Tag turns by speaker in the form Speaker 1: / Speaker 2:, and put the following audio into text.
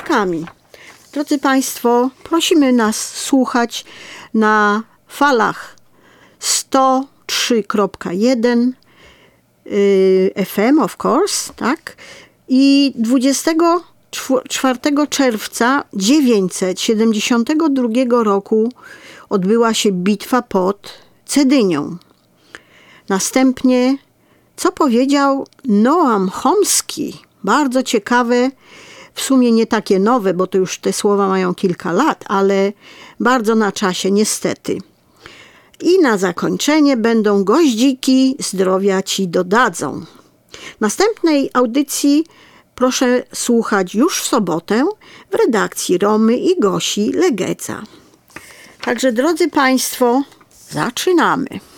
Speaker 1: przypadkami. Drodzy Państwo, prosimy nas słuchać na falach 103.1 FM, of course, tak? I 24 czerwca 972 roku odbyła się bitwa pod Cedynią. Następnie, co powiedział Noam Chomski, bardzo ciekawe, w sumie nie takie nowe, bo to już te słowa mają kilka lat, ale bardzo na czasie, niestety. I na zakończenie będą goździki, zdrowia ci dodadzą. Następnej audycji proszę słuchać już w sobotę w redakcji Romy i Gosi Legeca. Także, drodzy Państwo, zaczynamy.